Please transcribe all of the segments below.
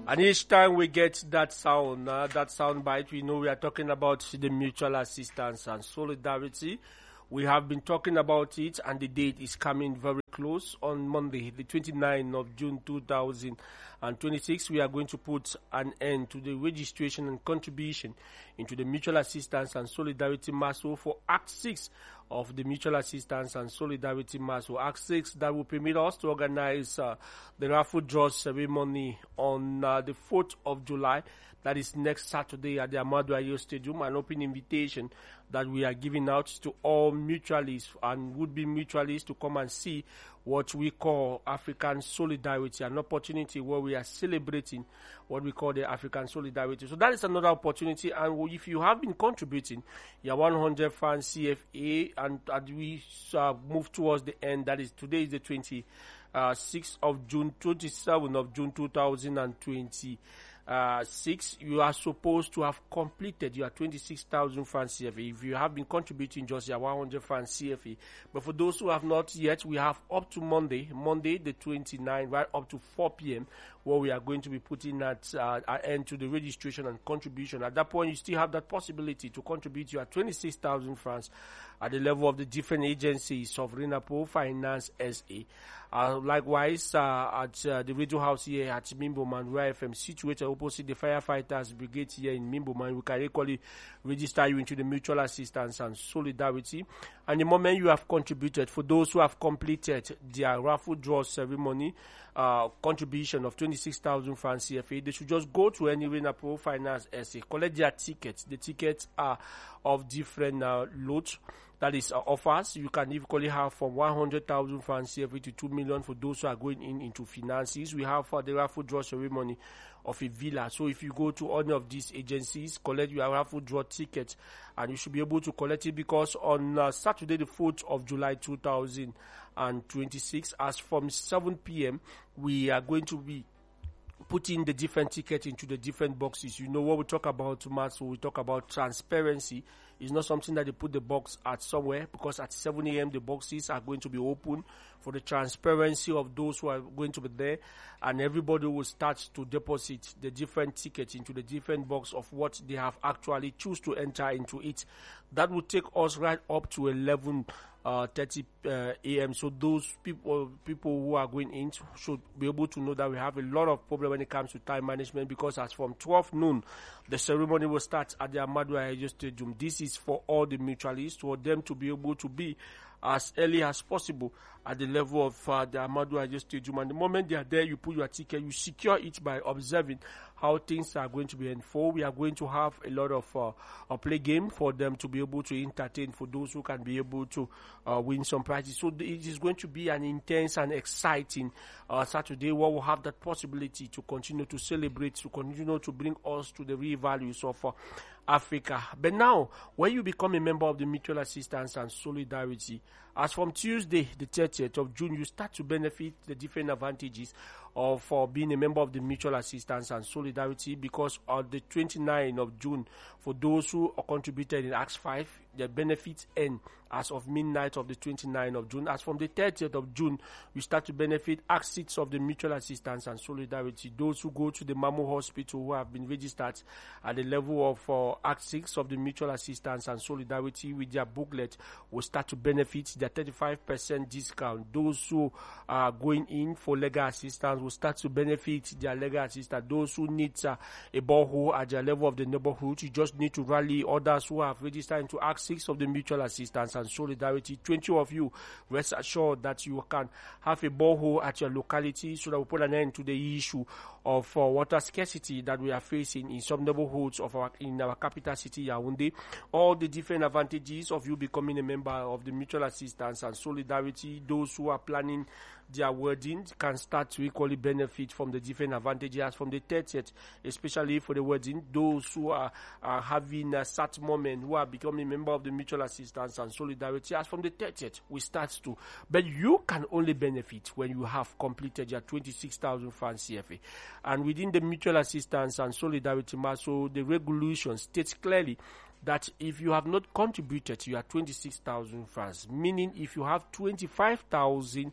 And each time we get that sound bite, we know we are talking about the mutual assistance and solidarity. We have been talking about it, and the date is coming very close. On Monday, the 29th of June 2026, we are going to put an end to the registration and contribution into the Mutual Assistance and Solidarity MASO for Act 6 of the Mutual Assistance and Solidarity MASO. Act 6 that will permit us to organize the raffle draw ceremony on the 4th of July. That is next Saturday at the Ahmadu Ayo Stadium, an open invitation that we are giving out to all mutualists and would-be mutualists to come and see what we call African Solidarity, an opportunity where we are celebrating what we call the African Solidarity. So that is another opportunity, and if you have been contributing your 100 fan CFA, and we move towards the end, that is today is the 26th of June, 27th of June 2020. 6, you are supposed to have completed your 26,000 fan CFA if you have been contributing just your 100 fan CFA. But for those who have not yet, we have up to Monday the 29th, right up to 4 p.m. where we are going to be putting at an end to the registration and contribution. At that point, you still have that possibility to contribute your 26,000 francs at the level of the different agencies of Renapo Finance SA. Likewise, at the radio house here at Mimboman, Rua FM, situated opposite the Firefighters Brigade here in Mimboman, we can equally register you into the Mutual Assistance and Solidarity. And the moment you have contributed, for those who have completed their raffle draw ceremony, contribution of 26,000 francs CFA, they should just go to any Renapo Finance SA, collect their tickets. The tickets are of different loads. That is offers. You can equally have from 100,000 francs CFA to 2 million for those who are going into finances. We have for the raffle draw ceremony of a villa. So if you go to any of these agencies, collect your raffle draw ticket, and you should be able to collect it, because on Saturday the 4th of July 2026, as from 7 p.m., we are going to be putting the different tickets into the different boxes. You know what we talk about, Matt, so we talk about transparency. It's not something that they put the box at somewhere, because at 7 a.m. the boxes are going to be open for the transparency of those who are going to be there, and everybody will start to deposit the different tickets into the different box of what they have actually choose to enter into it. That will take us right up to 11:30 a.m. So those people who are going in should be able to know that we have a lot of problem when it comes to time management, because as from 12 noon, the ceremony will start at the Ahmadu Ayo Stadium. This is for all the mutualists, for them to be able to be as early as possible at the level of the Ahmadu Ayo Stadium. And the moment they are there, you put your ticket, you secure it by observing how things are going to be unfold. We are going to have a lot of a play game for them to be able to entertain, for those who can be able to win some prizes. So it is going to be an intense and exciting Saturday, where we'll have that possibility to continue to celebrate, to continue to bring us to the real values of Africa. But now, when you become a member of the Mutual Assistance and Solidarity, as from Tuesday, the 30th of June, you start to benefit the different advantages of being a member of the Mutual Assistance and Solidarity, because on the 29th of June, for those who are contributed in Act 5, the benefits end as of midnight of the 29th of June. As from the 30th of June, you start to benefit Act 6 of the Mutual Assistance and Solidarity. Those who go to the Mamo Hospital who have been registered at the level of Act 6 of the Mutual Assistance and Solidarity with their booklet will start to benefit their 35% discount. Those who are going in for legal assistance will start to benefit their legal assistance. Those who need a borehole at their level of the neighborhood, you just need to rally others who have registered into Act 6 of the Mutual Assistance and Solidarity. 20 of you, rest assured that you can have a borehole at your locality, so that we put an end to the issue of water scarcity that we are facing in some neighborhoods of in our capital city, Yaoundé. All the different advantages of you becoming a member of the Mutual Assistance and Solidarity. Those who are planning their wedding can start to equally benefit from the different advantages from the 30th, especially for the wedding. Those who are having a sad moment, who are becoming a member of the Mutual Assistance and Solidarity, as from the 30th, we start to. But you can only benefit when you have completed your 26,000 francs CFA. And within the Mutual Assistance and Solidarity, so the regulation states clearly that if you have not contributed to your 26,000 francs, meaning if you have 25,000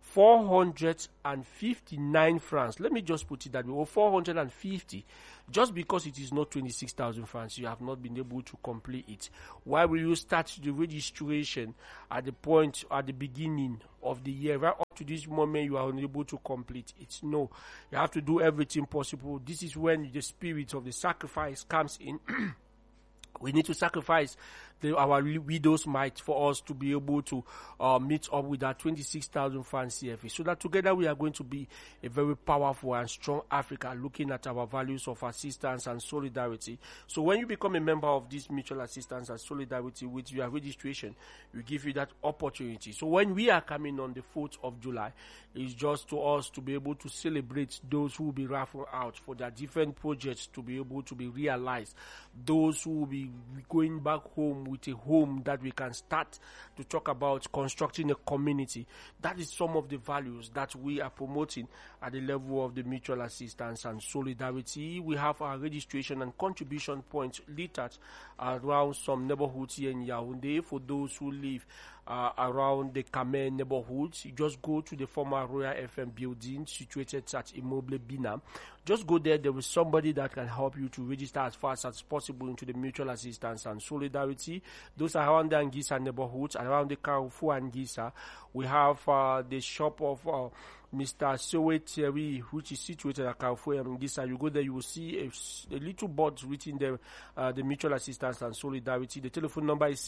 459 francs. Let me just put it that way, or 450. Just because it is not 26,000 francs, you have not been able to complete it. Why will you start the registration at the beginning of the year? Right up to this moment, you are unable to complete it. No, you have to do everything possible. This is when the spirit of the sacrifice comes in. We need to sacrifice our widow's mite for us to be able to meet up with our 26,000 francs CFA, so that together we are going to be a very powerful and strong Africa, looking at our values of assistance and solidarity. So when you become a member of this mutual assistance and solidarity with your registration, we give you that opportunity. So when we are coming on the 4th of July, it's just to us to be able to celebrate those who will be raffled out for their different projects to be able to be realized, those who will be going back home with a home that we can start to talk about constructing a community. That is some of the values that we are promoting at the level of the mutual assistance and solidarity. We have our registration and contribution points littered around some neighborhoods here in Yaoundé. For those who live around the Kamen neighborhood, you just go to the former Royal FM building situated at Immobile Bina. Just go there. There is somebody that can help you to register as fast as possible into the mutual assistance and solidarity. Those are around the Angisa neighborhoods, around the Carrefour Angisa. We have the shop of Mr. Sowe Thierry, which is situated at Carrefour Angisa. You go there, you will see a little board written there, the mutual assistance and solidarity. The telephone number is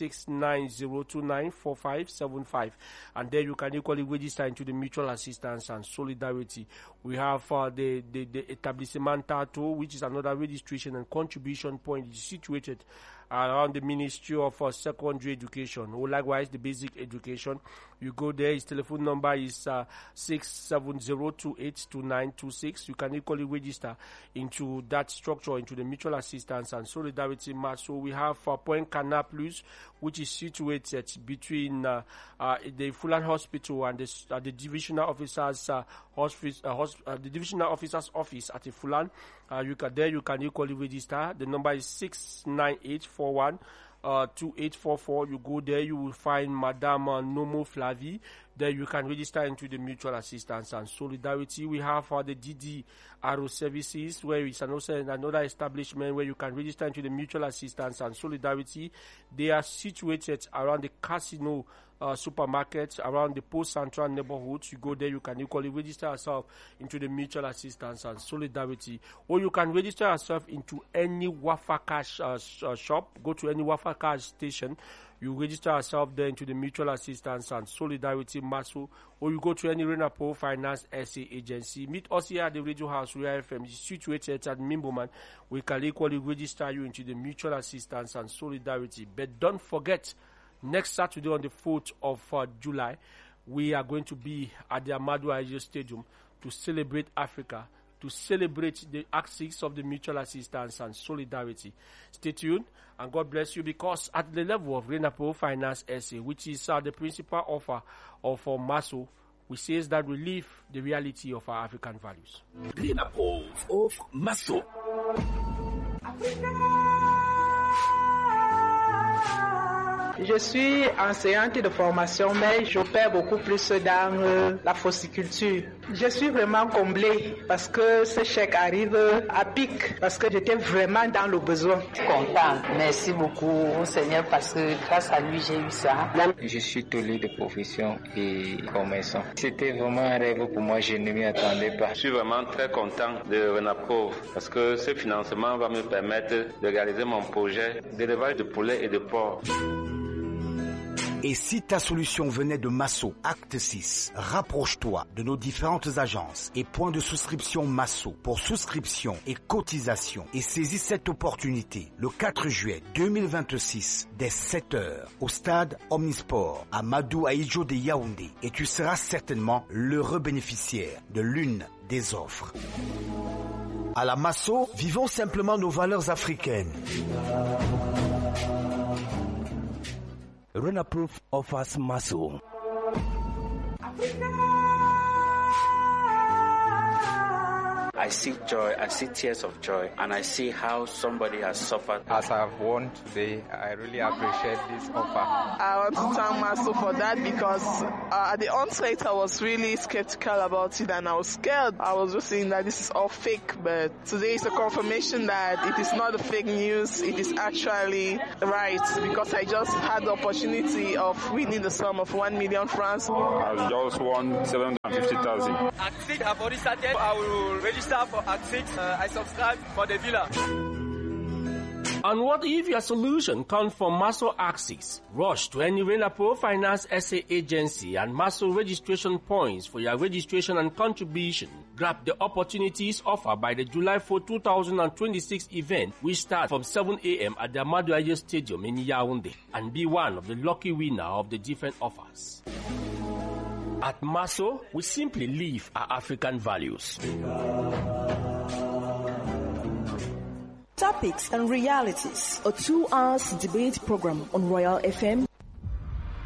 690294575, and there you can equally register into the mutual assistance and solidarity. We have the Etablissement Tato, which is another registration and contribution point. It is situated around the Ministry of Secondary Education, or likewise the basic education. You go there, his telephone number is 670282926. You can equally register into that structure, into the mutual assistance and solidarity match. So we have Point Cana Plus, which is situated between the Fulan Hospital and the divisional officers the divisional officer's office at the Fulan. You can equally register. The number is 698412844. You go there, you will find Madame Nomo Flavie. There you can register into the mutual assistance and solidarity. We have the DD Arrow Services, where it's another establishment where you can register into the mutual assistance and solidarity. They are situated around the Casino supermarkets, around the Post Central neighborhoods. You go there, you can equally register yourself into the mutual assistance and solidarity, or you can register yourself into any Wafa Cash shop. Go to any Wafa Cash station, you register yourself there into the mutual assistance and solidarity MASO, or you go to any Renapo Finance SA agency. Meet us here at the Radio House Royal FM, situated at Mimboman. We can equally register you into the mutual assistance and solidarity. But don't forget, next Saturday on the 4th of July, we are going to be at the Amadou Ahidjo Stadium to celebrate Africa, to celebrate the axis of the mutual assistance and solidarity. Stay tuned, and God bless you, because at the level of Renapo Finance SA, which is the principal offer of MASO, we say that we live the reality of our African values. Renapo of MASO. Je suis enseignante de formation, mais j'opère beaucoup plus dans la fossiculture. Je suis vraiment comblée parce que ce chèque arrive à pic, parce que j'étais vraiment dans le besoin. Content, merci beaucoup au Seigneur parce que grâce à lui j'ai eu ça. Je suis tolé de profession et commerçant. C'était vraiment un rêve pour moi, je ne m'y attendais pas. Je suis vraiment très content de Renapro parce que ce financement va me permettre de réaliser mon projet d'élevage de poulets et de porcs. Et si ta solution venait de MASO, acte 6, rapproche-toi de nos différentes agences et points de souscription MASO pour souscription et cotisation et saisis cette opportunité le 4 juillet 2026 dès 7h au stade Omnisport à Amadou Ahidjo de Yaoundé, et tu seras certainement l'heureux bénéficiaire de l'une des offres. À la MASO, vivons simplement nos valeurs africaines. Renaproof offers MASO. I see joy, I see tears of joy, and I see how somebody has suffered. As I've won today, I really appreciate this offer. I want to thank Maso for that because at the onset I was really skeptical about it and I was scared. I was just saying that this is all fake, but today is a confirmation that it is not a fake news, it is actually right, because I just had the opportunity of winning the sum of 1 million francs. I just won 750,000. Act 6 have already started. I will register for Act 6. I subscribe for the villa. And what if your solution comes from Maso Axis? Rush to any Renapro Finance SA agency and Maso registration points for your registration and contribution. Grab the opportunities offered by the July 4, 2026 event, which starts from 7 a.m. at the Amadou Aye Stadium in Yaoundé, and be one of the lucky winner of the different offers. At Maso, we simply live our African values. Topics and realities, a 2-hour debate program on Royal FM